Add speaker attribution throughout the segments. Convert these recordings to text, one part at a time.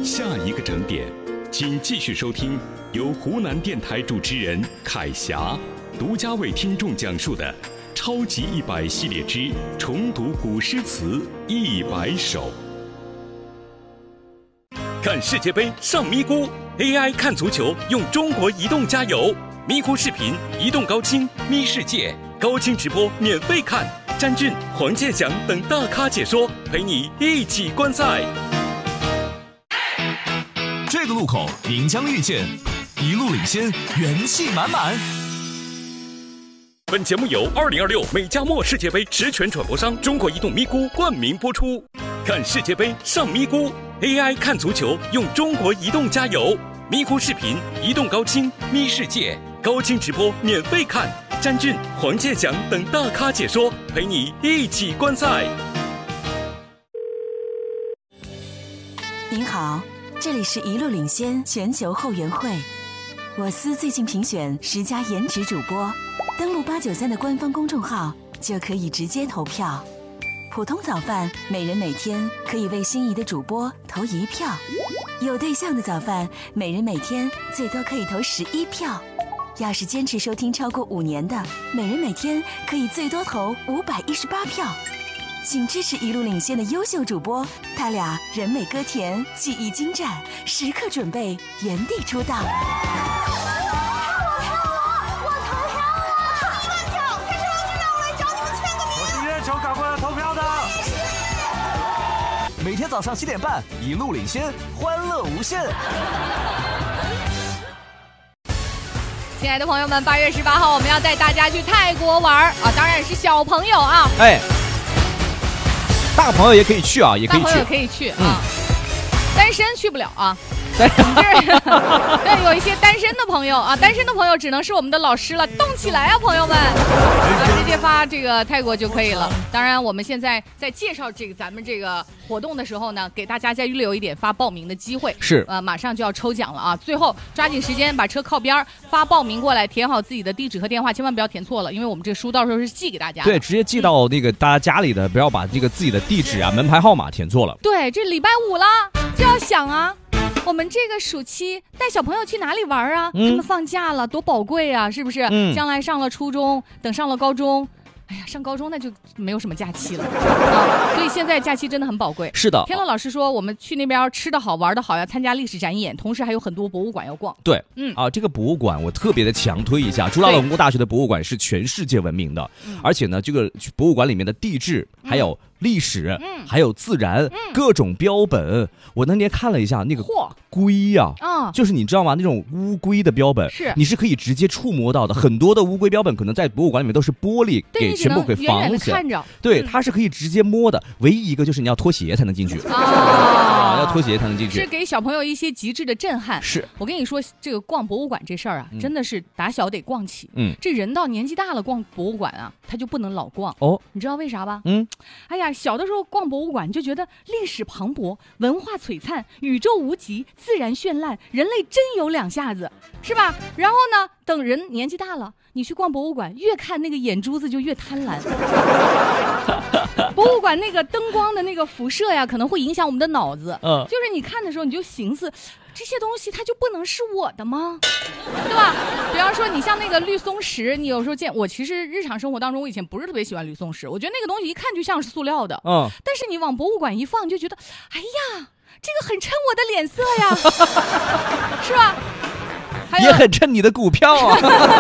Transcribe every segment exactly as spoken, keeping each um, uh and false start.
Speaker 1: 下一个整点，请继续收听由湖南电台主持人凯霞独家为听众讲述的超级一百系列之重读古诗词一百首。看世界杯上咪咕 A I 看足球用中国移动加油，咪咕视频、移动高清、咪世界高清直播免费看，詹俊、黄健翔等大咖解说，陪你一起观赛。
Speaker 2: 这个路口您将遇见一路领先，元气满满。
Speaker 1: 本节目由二零二六美加墨世界杯实权转播商中国移动咪咕冠名播出。看世界杯上咪咕 A I 看足球用中国移动加油，咪咕视频、移动高清、咪世界高清直播免费看，詹俊、黄健翔等大咖解说，陪你一起观赛。
Speaker 3: 您好，这里是一路领先全球后援会。我司最近评选十佳颜值主播，登录八九三的官方公众号就可以直接投票。普通早饭每人每天可以为心仪的主播投一票，有对象的早饭每人每天最多可以投十一票，要是坚持收听超过五年的，每人每天可以最多投五百一十八票。请支持一路领先的优秀主播，他俩人美歌甜，技艺精湛，时刻准备原地出道。
Speaker 2: 每天早上七点半，一路领先，欢乐无限。
Speaker 4: 亲爱的朋友们，八月十八号我们要带大家去泰国玩啊，当然是小朋友啊，
Speaker 5: 哎，大朋友也可以去啊，也可以去，
Speaker 4: 大朋友可以去啊，嗯、单身去不了啊。
Speaker 5: 对，
Speaker 4: 对，有一些单身的朋友啊，单身的朋友只能是我们的老师了，动起来啊，朋友们，啊，直接发这个泰国就可以了。当然，我们现在在介绍这个咱们这个活动的时候呢，给大家再预留一点发报名的机会，
Speaker 5: 是，
Speaker 4: 呃，马上就要抽奖了啊，最后抓紧时间把车靠边，发报名过来，填好自己的地址和电话，千万不要填错了，因为我们这个书到时候是寄给大家的。
Speaker 5: 对，直接寄到那个大家家里的，嗯、不要把这个自己的地址啊、门牌号码填错了。
Speaker 4: 对，这礼拜五了，就要想啊。我们这个暑期带小朋友去哪里玩啊？嗯、他们放假了，多宝贵啊，是不是？嗯、将来上了初中，等上了高中，哎呀，上高中那就没有什么假期了啊。所以现在假期真的很宝贵。
Speaker 5: 是的，
Speaker 4: 天乐老师说，我们去那边吃的好，玩的好，要参加历史展演，同时还有很多博物馆要逛。
Speaker 5: 对，嗯啊，这个博物馆我特别的强推一下，朱拉隆功大学的博物馆是全世界闻名的，而且呢，这个博物馆里面的地质还有历史，嗯、还有自然，嗯、各种标本。我那天看了一下那个龟呀、啊，就是你知道吗？那种乌龟的标本，
Speaker 4: 是你
Speaker 5: 是可以直接触摸到的。很多的乌龟标本可能在博物馆里面都是玻璃给全部给防起来，对，它是可以直接摸的。唯一一个就是你要脱鞋才能进去啊，要脱鞋才能进去，
Speaker 4: 是给小朋友一些极致的震撼。
Speaker 5: 是我
Speaker 4: 跟你说，这个逛博物馆这事儿啊，嗯、真的是打小得逛起。
Speaker 5: 嗯，
Speaker 4: 这人到年纪大了逛博物馆啊，他就不能老逛哦。你知道为啥吧？
Speaker 5: 嗯，
Speaker 4: 哎呀，小的时候逛博物馆就觉得历史磅礴，文化璀璨，宇宙无极，自然绚烂，人类真有两下子，是吧？然后呢，等人年纪大了，你去逛博物馆，越看那个眼珠子就越贪婪。博物馆那个灯光的那个辐射呀，可能会影响我们的脑子。嗯，就是你看的时候，你就寻思，这些东西它就不能是我的吗？对吧？比方说，你像那个绿松石，你有时候见我，其实日常生活当中，我以前不是特别喜欢绿松石，我觉得那个东西一看就像是塑料的。嗯，但是你往博物馆一放，就觉得，哎呀，这个很衬我的脸色呀，是吧？
Speaker 5: 也很衬你的股票啊！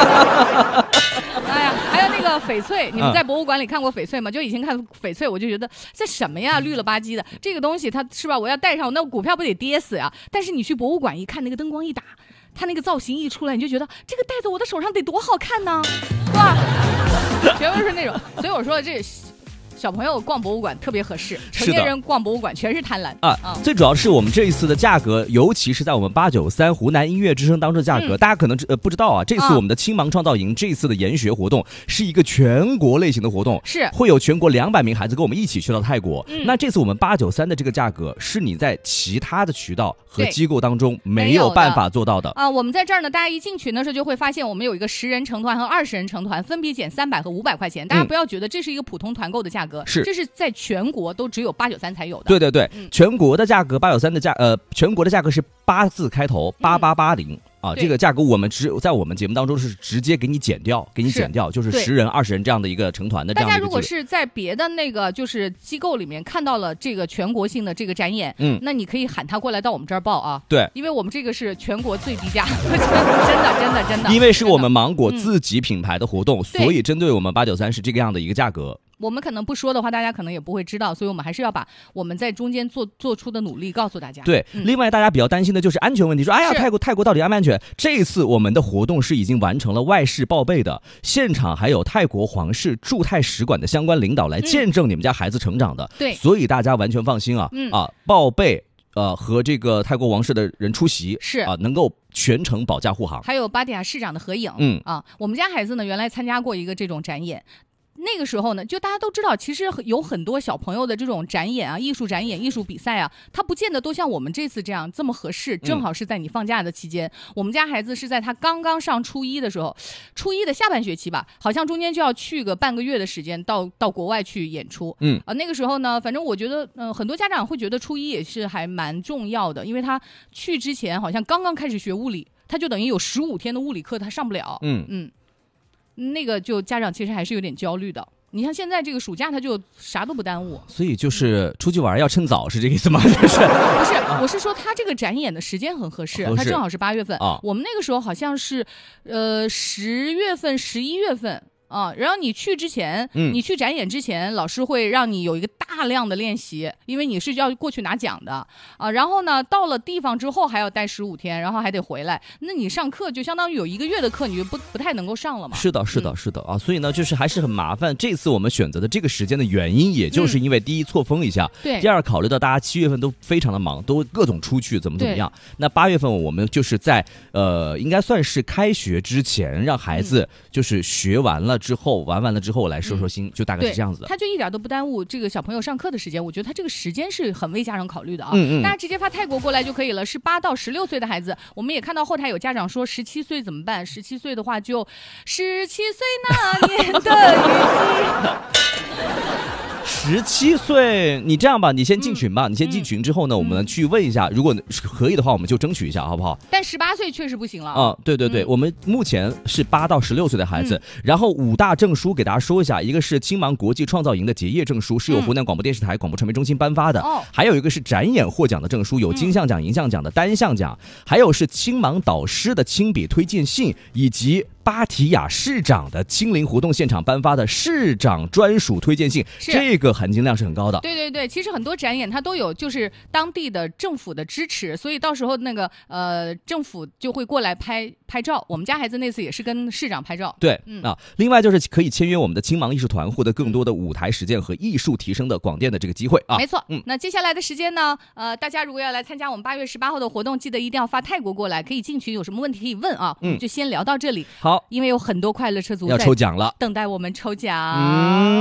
Speaker 4: 哎呀，还有那个翡翠，你们在博物馆里看过翡翠吗？就以前看翡翠，我就觉得这什么呀，绿了吧唧的，这个东西它是吧？我要戴上，那股票不得跌死呀？但是你去博物馆一看，那个灯光一打，它那个造型一出来，你就觉得这个戴在我的手上得多好看呢，是吧？全部是那种，所以我说这。小朋友逛博物馆特别合适，成年人逛博物馆全是贪婪
Speaker 5: 啊、嗯！最主要是我们这一次的价格，尤其是在我们八九三湖南音乐之声当中的价格，嗯、大家可能呃不知道啊。这次我们的青芒创造营、嗯、这次的研学活动是一个全国类型的活动，
Speaker 4: 是会
Speaker 5: 有全国两百名孩子跟我们一起去到泰国。嗯、那这次我们八九三的这个价格是你在其他的渠道和机构当中没有办法做到的
Speaker 4: 啊、呃！我们在这儿呢，大家一进群的时候就会发现，我们有一个十人成团和二十人成团，分别减三百和五百块钱。大家不要觉得这是一个普通团购的价格。 格，
Speaker 5: 是
Speaker 4: 这是在全国都只有八九三才有的。
Speaker 5: 对对对，
Speaker 4: 嗯、
Speaker 5: 全国的价格八九三的价呃，全国的价格是八字开头八八八零。啊，这个价格我们只在我们节目当中是直接给你减掉，给你减掉，就是十人、二十人这样的一个成团的这样的一个。大
Speaker 4: 家如果是在别的那个就是机构里面看到了这个全国性的这个展演，嗯，那你可以喊他过来到我们这儿报啊。
Speaker 5: 对，
Speaker 4: 因为我们这个是全国最低价，真的真的真的。
Speaker 5: 因为是我们芒果自己品牌的活动，嗯、所以针对我们八九三是这个样的一个价格。
Speaker 4: 我们可能不说的话，大家可能也不会知道，所以我们还是要把我们在中间做做出的努力告诉大家。
Speaker 5: 对，嗯、另外大家比较担心的就是安全问题，说哎呀，泰国泰国到底安不安全？这一次我们的活动是已经完成了外事报备的，现场还有泰国皇室驻泰使馆的相关领导来见证你们家孩子成长的。
Speaker 4: 对、嗯，
Speaker 5: 所以大家完全放心啊，嗯、啊，报备呃和这个泰国王室的人出席
Speaker 4: 是
Speaker 5: 啊，能够全程保驾护航。
Speaker 4: 还有巴蒂亚市长的合影，
Speaker 5: 嗯
Speaker 4: 啊，我们家孩子呢原来参加过一个这种展演。那个时候呢，就大家都知道，其实有很多小朋友的这种展演啊、艺术展演、艺术比赛啊，它不见得都像我们这次这样这么合适。正好是在你放假的期间，嗯、我们家孩子是在他刚刚上初一的时候，初一的下半学期吧，好像中间就要去个半个月的时间到到国外去演出。嗯啊，那个时候呢，反正我觉得，嗯、呃，很多家长会觉得初一也是还蛮重要的，因为他去之前好像刚刚开始学物理，他就等于有十五天的物理课他上不了。嗯嗯。那个就家长其实还是有点焦虑的。你像现在这个暑假，他就啥都不耽误，
Speaker 5: 所以就是出去玩要趁早，是这个意思吗？就是不
Speaker 4: 是，我是说他这个展演的时间很合适，他正好是八月份
Speaker 5: 啊。
Speaker 4: 我们那个时候好像是，呃，十月份、十一月份。啊，然后你去之前，嗯，你去展演之前，老师会让你有一个大量的练习，因为你是要过去拿奖的啊。然后呢，到了地方之后还要待十五天，然后还得回来。那你上课就相当于有一个月的课，你就不不太能够上了嘛。
Speaker 5: 是的，是的，是的啊。所以呢，就是还是很麻烦。这次我们选择的这个时间的原因，也就是因为第一错峰一下，
Speaker 4: 对、嗯；
Speaker 5: 第二考虑到大家七月份都非常的忙，都各种出去怎么怎么样。那八月份我们就是在呃，应该算是开学之前，让孩子就是学完了之后，玩完了。之后来收收心，嗯、就大概是这样子的。
Speaker 4: 他就一点都不耽误这个小朋友上课的时间，我觉得他这个时间是很为家长考虑的啊。
Speaker 5: 嗯嗯，
Speaker 4: 大家直接发泰国过来就可以了，是八到十六岁的孩子。我们也看到后台有家长说，十七岁怎么办？十七岁的话就十七岁那年的雨季。
Speaker 5: 十七岁，你这样吧，你先进群吧。嗯、你先进群之后呢，嗯、我们去问一下，如果可以的话，我们就争取一下，好不好？
Speaker 4: 但十八岁确实不行了
Speaker 5: 啊、嗯！对对对，嗯、我们目前是八到十六岁的孩子，嗯、然后五大证书给大家说一下，一个是青芒国际创造营的结业证书，是由湖南广播电视台广播传媒中心颁发的；
Speaker 4: 哦、嗯，
Speaker 5: 还有一个是展演获奖的证书，有金像奖、银像奖的单项奖，还有是青芒导师的亲笔推荐信，以及芭提雅市长的亲临活动现场颁发的市长专属推荐信，这个含金量是很高的。
Speaker 4: 对对对，其实很多展演它都有就是当地的政府的支持，所以到时候那个呃政府就会过来拍拍照。我们家孩子那次也是跟市长拍照。
Speaker 5: 对，嗯啊，另外就是可以签约我们的青芒艺术团，获得更多的舞台实践和艺术提升的广电的这个机会啊。
Speaker 4: 没错，嗯，那接下来的时间呢，呃，大家如果要来参加我们八月十八号的活动，记得一定要发泰国过来，可以进群，有什么问题可以问啊。嗯，就先聊到这里。
Speaker 5: 好，
Speaker 4: 因为有很多快乐车族
Speaker 5: 要抽奖了，
Speaker 4: 等待我们抽奖。
Speaker 5: 嗯。